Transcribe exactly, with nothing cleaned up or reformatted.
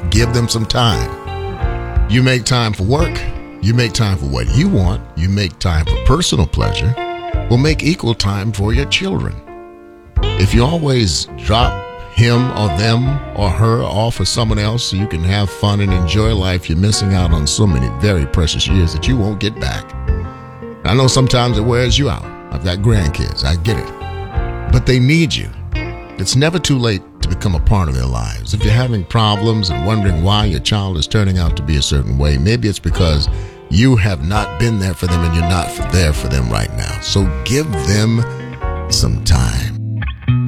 Give them some time. You make time for work. You make time for what you want. You make time for personal pleasure. Well, make equal time for your children. If you always drop him or them or her off for someone else so you can have fun and enjoy life, you're missing out on so many very precious years that you won't get back. I know sometimes it wears you out. I've got grandkids. I get it. But they need you. It's never too late to become a part of their lives. If you're having problems and wondering why your child is turning out to be a certain way, maybe it's because you have not been there for them and you're not there for them right now. So give them some time.